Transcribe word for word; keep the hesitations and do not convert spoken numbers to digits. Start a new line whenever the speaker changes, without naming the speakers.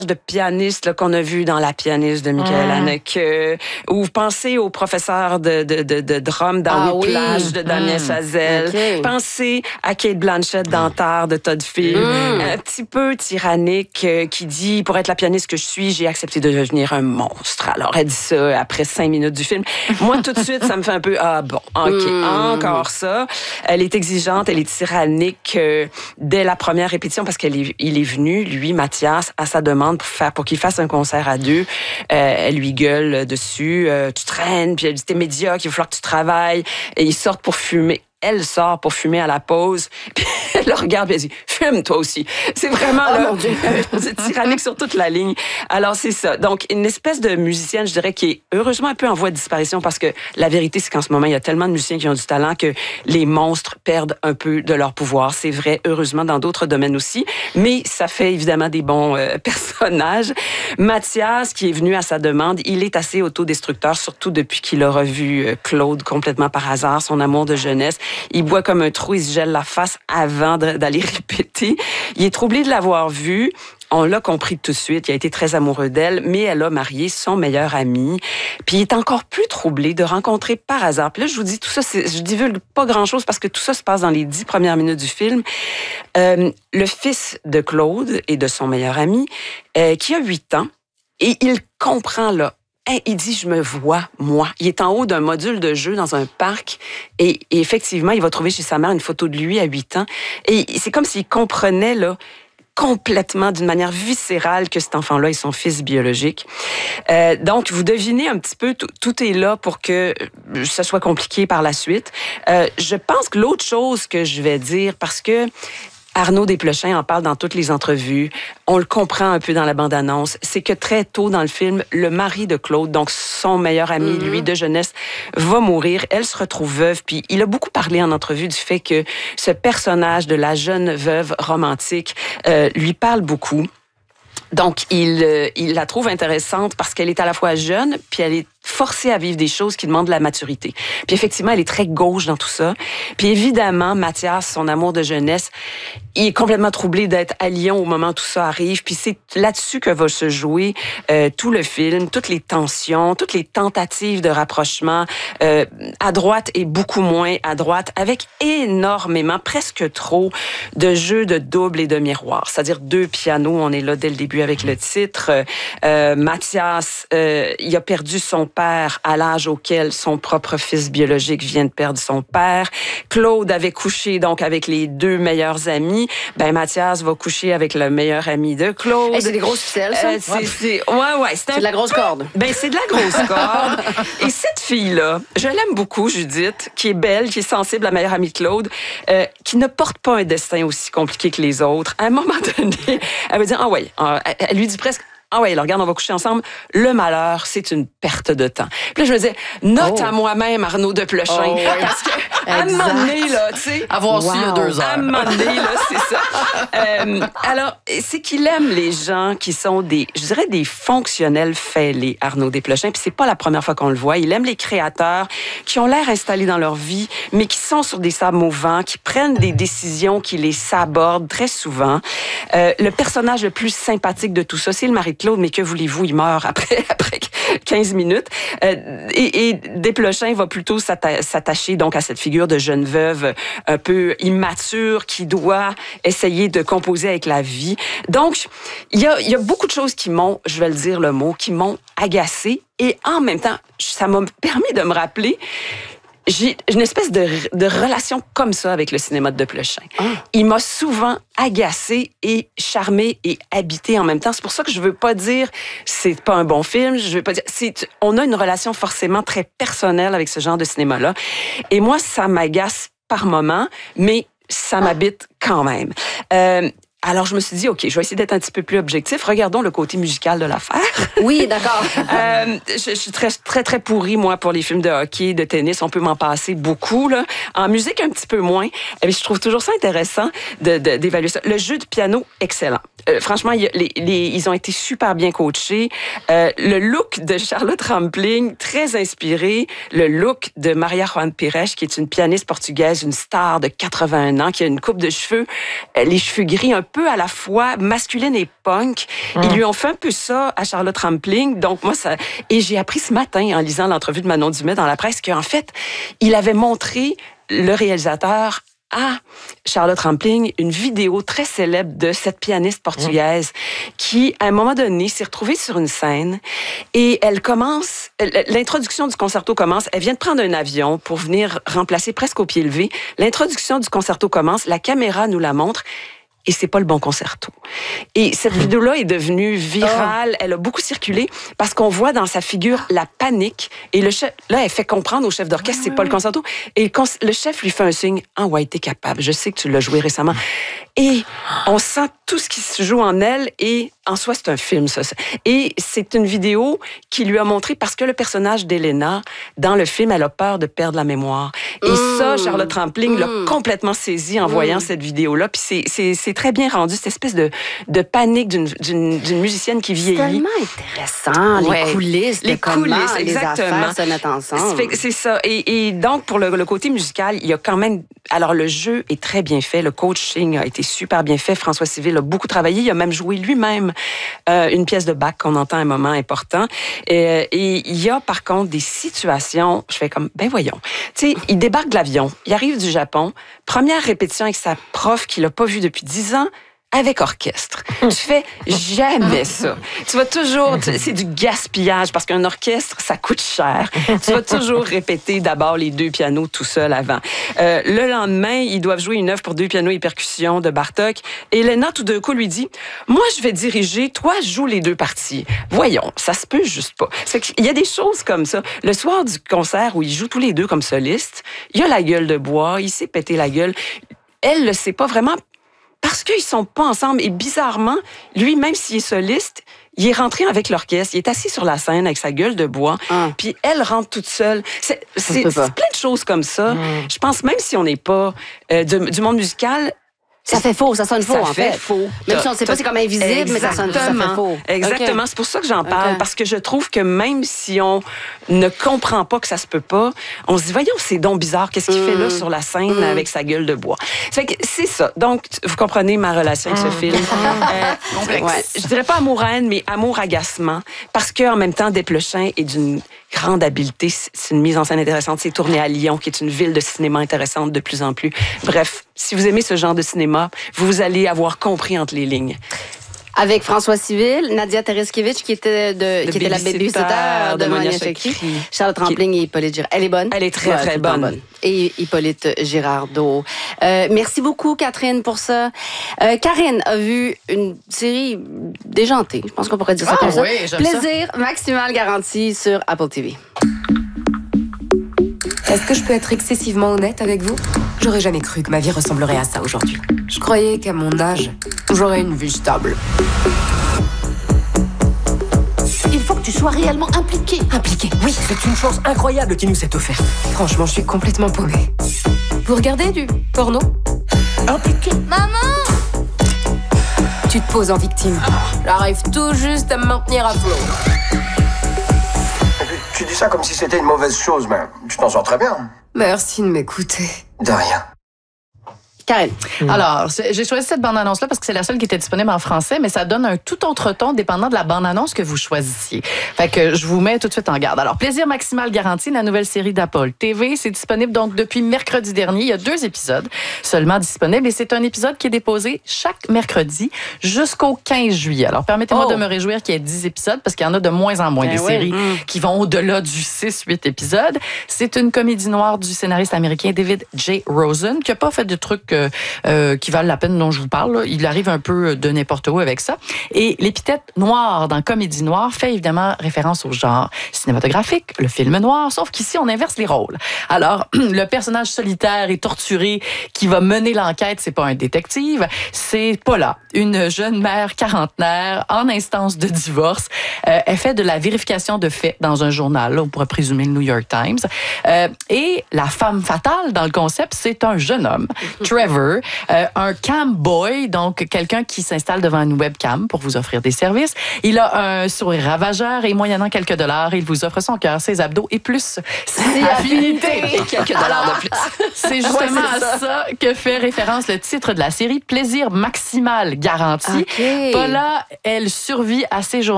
de pianiste là, qu'on a vu dans La pianiste de Michael mmh. Haneke, euh, ou pensez au professeur de, de, de, de drum dans ah, Whiplash oui. de Damien mmh. Chazelle, okay. pensez à Kate Blanchett dans Terre de Todd Field, mmh. un petit peu tyrannique euh, qui dit, pour être la pianiste que je suis, j'ai accepté de devenir un monstre. Alors elle dit ça après cinq minutes du film. Moi tout de suite ça me fait un peu ah bon, ok, mmh. encore ça. Elle est exigeante, elle est tyrannique euh, dès la première répétition parce qu'il est, il est venu, lui Mathias, à sa demande pour faire pour qu'il fasse un concert à deux. Euh, elle lui gueule dessus, euh, tu traînes, puis elle dit t'es médiocre, il va falloir que tu travailles. Et ils sortent pour fumer. Elle sort pour fumer à la pause, puis elle le regarde et elle dit « Fume, toi aussi ». C'est vraiment oh, là, c'est tyrannique sur toute la ligne. Alors, c'est ça. Donc, une espèce de musicienne, je dirais, qui est heureusement un peu en voie de disparition parce que la vérité, c'est qu'en ce moment, il y a tellement de musiciens qui ont du talent que les monstres perdent un peu de leur pouvoir. C'est vrai, heureusement, dans d'autres domaines aussi, mais ça fait évidemment des bons euh, personnages. Mathias, qui est venu à sa demande, il est assez autodestructeur, surtout depuis qu'il a revu euh, Claude complètement par hasard, son amour de jeunesse. Il boit comme un trou, il se gèle la face avant d'aller répéter. Il est troublé de l'avoir vue. On l'a compris tout de suite, il a été très amoureux d'elle, mais elle a marié son meilleur ami. Puis il est encore plus troublé de rencontrer par hasard. Puis là, je vous dis, tout ça, c'est, je divulgue pas grand-chose parce que tout ça se passe dans les dix premières minutes du film. Euh, le fils de Claude et de son meilleur ami, euh, qui a huit ans, et il comprend là, Hey, il dit, je me vois, moi. Il est en haut d'un module de jeu dans un parc et, et effectivement, il va trouver chez sa mère une photo de lui à huit ans. Et c'est comme s'il comprenait là, complètement, d'une manière viscérale, que cet enfant-là est son fils biologique. Euh, donc, vous devinez un petit peu, tout, tout est là pour que ça soit compliqué par la suite. Euh, je pense que l'autre chose que je vais dire, parce que Arnaud Desplechin en parle dans toutes les entrevues. On le comprend un peu dans la bande-annonce. C'est que très tôt dans le film, le mari de Claude, donc son meilleur ami, mm-hmm. lui, de jeunesse, va mourir. Elle se retrouve veuve. Puis il a beaucoup parlé en entrevue du fait que ce personnage de la jeune veuve romantique euh, lui parle beaucoup. Donc, il, euh, il la trouve intéressante parce qu'elle est à la fois jeune, puis elle est forcée à vivre des choses qui demandent de la maturité. Puis effectivement, elle est très gauche dans tout ça. Puis évidemment, Mathias, son amour de jeunesse, il est complètement troublé d'être à Lyon au moment où tout ça arrive. Puis c'est là-dessus que va se jouer euh, tout le film, toutes les tensions, toutes les tentatives de rapprochement, euh, à droite et beaucoup moins à droite, avec énormément, presque trop, de jeux de double et de miroir. C'est-à-dire deux pianos, on est là dès le début avec le titre. Euh, Mathias, euh, il a perdu son père à l'âge auquel son propre fils biologique vient de perdre son père. Claude avait couché donc avec les deux meilleurs amis. Ben Mathias va coucher avec le meilleur ami de Claude.
Hey, c'est des grosses ficelles, ça?
Euh, c'est, ouais, c'est, ouais, ouais. C'est,
c'est de la grosse corde.
Ben c'est de la grosse corde. Et cette fille-là, je l'aime beaucoup, Judith, qui est belle, qui est sensible, la meilleure amie de Claude, euh, qui ne porte pas un destin aussi compliqué que les autres. À un moment donné, elle va dire, ah ouais, elle lui dit presque, ah ouais, là, regarde, on va coucher ensemble. Le malheur, c'est une perte de temps. Puis là, je me disais, note oh. à moi-même, Arnaud Desplechin. Oh, oui. Parce que, à un moment donné, là, tu sais.
Avoir wow. su il y a deux heures.
À un moment donné, là, c'est ça. euh, alors, c'est qu'il aime les gens qui sont des, je dirais, des fonctionnels fêlés, Arnaud Desplechin. Puis c'est pas la première fois qu'on le voit. Il aime les créateurs qui ont l'air installés dans leur vie, mais qui sont sur des sables mouvants, qui prennent des décisions qui les sabordent très souvent. Euh, le personnage le plus sympathique de tout ça, c'est le mari de Claude, mais que voulez-vous, il meurt après, après quinze minutes. Euh, et, et Desplechin va plutôt s'attacher donc à cette figure de jeune veuve un peu immature qui doit essayer de composer avec la vie. Donc, il y a, il y a beaucoup de choses qui m'ont, je vais le dire le mot, qui m'ont agacée. Et en même temps, ça m'a permis de me rappeler j'ai une espèce de, de relation comme ça avec le cinéma de Desplechin. Ah. Il m'a souvent agacé et charmé et habité en même temps. C'est pour ça que je veux pas dire c'est pas un bon film. Je veux pas dire c'est on a une relation forcément très personnelle avec ce genre de cinéma-là. Et moi, ça m'agace par moments, mais ça m'habite quand même. Euh, Alors, je me suis dit, OK, je vais essayer d'être un petit peu plus objectif. Regardons le côté musical de l'affaire.
Oui, d'accord.
euh, je, je suis très, très, très pourrie, moi, pour les films de hockey, de tennis. On peut m'en passer beaucoup, là. En musique, un petit peu moins. Mais je trouve toujours ça intéressant de, de, d'évaluer ça. Le jeu de piano, excellent. Euh, franchement, il, les, les, ils ont été super bien coachés. Euh, le look de Charlotte Rampling, très inspiré. Le look de Maria João Pires, qui est une pianiste portugaise, une star de quatre-vingt-un ans, qui a une coupe de cheveux, euh, les cheveux gris un peu à la fois masculine et punk. Mmh. Ils lui ont fait un peu ça à Charlotte Rampling. Donc, moi, ça... Et j'ai appris ce matin, en lisant l'entrevue de Manon Dumais dans la presse, qu'en fait, il avait montré le réalisateur à Charlotte Rampling une vidéo très célèbre de cette pianiste portugaise mmh. qui, à un moment donné, s'est retrouvée sur une scène et elle commence, l'introduction du concerto commence, elle vient de prendre un avion pour venir remplacer presque au pied levé. L'introduction du concerto commence, la caméra nous la montre. Et c'est pas le bon concerto. Et cette vidéo-là est devenue virale. Oh. Elle a beaucoup circulé parce qu'on voit dans sa figure la panique. Et le chef, là, elle fait comprendre au chef d'orchestre, c'est pas le concerto. Et le chef lui fait un signe. Ah ouais, t'es capable. Je sais que tu l'as joué récemment. Et on sent tout ce qui se joue en elle. Et en soi, c'est un film, ça. Et c'est une vidéo qui lui a montré parce que le personnage d'Elena, dans le film, elle a peur de perdre la mémoire. Et mmh. ça, Charlotte Rampling mmh. l'a complètement saisi en mmh. voyant cette vidéo-là. Puis c'est, c'est, c'est très bien rendu, cette espèce de, de panique d'une, d'une, d'une musicienne qui vieillit.
C'est tellement intéressant, ouais. les coulisses,
les coulisses, exactement.
Les affaires se mettent ensemble.
C'est, c'est ça. Et, et donc, pour le, le côté musical, il y a quand même... Alors, le jeu est très bien fait. Le coaching a été super bien fait. François Civil a beaucoup travaillé. Il a même joué lui-même euh, une pièce de Bach qu'on entend à un moment important. Et, et il y a, par contre, des situations... Je fais comme, ben voyons. Tu sais, il débarque de l'avion. Il arrive du Japon. Première répétition avec sa prof qu'il n'a pas vue depuis dix ans. Avec orchestre. Tu fais jamais ça. Tu vas toujours... C'est du gaspillage parce qu'un orchestre, ça coûte cher. Tu vas toujours répéter d'abord les deux pianos tout seul avant. Euh, le lendemain, ils doivent jouer une œuvre pour deux pianos et percussions de Bartók. Et Elena, tout d'un coup, lui dit « Moi, je vais diriger. Toi, joue les deux parties. » Voyons, ça se peut juste pas. Il y a des choses comme ça. Le soir du concert où ils jouent tous les deux comme solistes, il y a la gueule de bois, il s'est pété la gueule. Elle le sait pas vraiment parce qu'ils sont pas ensemble. Et bizarrement, lui, même s'il est soliste, il est rentré avec l'orchestre. Il est assis sur la scène avec sa gueule de bois. Ah. Puis elle rentre toute seule. C'est, c'est, c'est plein de choses comme ça. Mm. Je pense, même si on n'est pas euh, de, du monde musical...
Ça fait faux, ça sonne faux,
ça
en
fait.
fait.
Faux.
Même si on ne sait pas, c'est comme invisible, Exactement. mais ça sonne ça fait faux.
Exactement. Okay. C'est pour ça que j'en parle, okay. parce que je trouve que même si on ne comprend pas que ça se peut pas, on se dit, voyons, c'est donc bizarre, qu'est-ce qu'il mmh. fait là sur la scène mmh. avec sa gueule de bois. Fait que c'est ça. Donc, vous comprenez ma relation avec mmh. ce film. euh, Complexe. Ouais, je dirais pas amour-haine, mais amour-agacement, parce qu'en même temps, Desplechin est d'une grande habileté. C'est une mise en scène intéressante. C'est tourné à Lyon, qui est une ville de cinéma intéressante de plus en plus. Bref, si vous aimez ce genre de cinéma, vous allez avoir compris entre les lignes.
Avec François Civil, Nadia Tereskevich, qui était, de, qui était la babysitter de, de Monia Chokri, Charlotte Rampling et Hippolyte Girardot. Elle est bonne?
Elle est très, ouais, très bonne. bonne.
Et Hippolyte Girardot. Euh, merci beaucoup, Catherine, pour ça. Euh, Karine a vu une série déjantée, je pense qu'on pourrait dire ça
ah,
comme
oui,
ça. Plaisir ça. maximal garanti sur Apple T V.
Est-ce que je peux être excessivement honnête avec vous? J'aurais jamais cru que ma vie ressemblerait à ça aujourd'hui. Je croyais qu'à mon âge, j'aurais une vie stable.
Il faut que tu sois réellement impliqué.
Impliqué, oui.
C'est une chance incroyable qui nous est offerte.
Franchement, je suis complètement paumée. Vous regardez du porno?
Impliqué.
Maman! Tu te poses en victime. J'arrive tout juste à me maintenir à flot.
Tu dis ça comme si c'était une mauvaise chose, mais tu t'en sors très bien.
Merci de m'écouter.
De rien.
Karine.
Mmh. Alors, j'ai choisi cette bande-annonce-là parce que c'est la seule qui était disponible en français, mais ça donne un tout autre ton dépendant de la bande-annonce que vous choisissiez. Fait que je vous mets tout de suite en garde. Alors, Plaisir maximal garanti, la nouvelle série d'Apple T V, c'est disponible donc depuis mercredi dernier. Il y a deux épisodes seulement disponibles et c'est un épisode qui est déposé chaque mercredi jusqu'au quinze juillet. Alors, permettez-moi oh. de me réjouir qu'il y ait dix épisodes parce qu'il y en a de moins en moins ben des oui. séries mmh. qui vont au-delà du six huit épisodes. C'est une comédie noire du scénariste américain David J. Rosen qui n'a pas fait de trucs Euh, euh, qui valent la peine dont je vous parle. Là. Il arrive un peu de n'importe où avec ça. Et l'épithète noir dans comédie noire fait évidemment référence au genre cinématographique, le film noir, sauf qu'ici, on inverse les rôles. Alors, le personnage solitaire et torturé qui va mener l'enquête, c'est pas un détective, c'est Paula, une jeune mère quarantenaire en instance de divorce. Euh, elle fait de la vérification de faits dans un journal, là, on pourrait présumer le New York Times. Euh, et la femme fatale dans le concept, c'est un jeune homme, Trevor, ever. Euh, un cam boy, donc quelqu'un qui s'installe devant une webcam pour vous offrir des services. Il a un sourire ravageur et moyennant quelques dollars, il vous offre son cœur, ses abdos et plus si affinités.
Quelques dollars de plus.
C'est justement ouais, c'est à ça. ça que fait référence le titre de la série, Plaisir maximal garanti.
Okay.
Paula, elle survit à ses journées